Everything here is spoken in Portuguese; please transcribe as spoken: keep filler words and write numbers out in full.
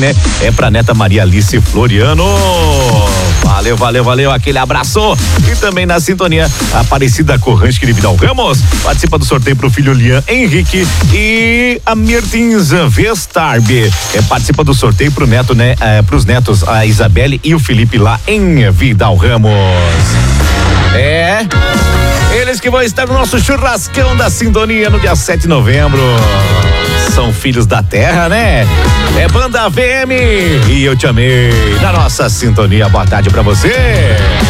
né? É pra neta Maria Alice Floriano. Valeu, valeu, valeu, aquele abraço. E também na sintonia, a Aparecida Corranche de Vidal Ramos participa do sorteio pro filho Lian Henrique e a Mirtins Vestarbe é, participa do sorteio pro neto, né? É, pros netos, a Isabelle e o Felipe lá em Vidal Ramos. É, eles que vão estar no nosso churrascão da sintonia no dia sete de novembro. São filhos da terra, né? É Banda V M e Eu Te Amei na nossa sintonia. Boa tarde pra você.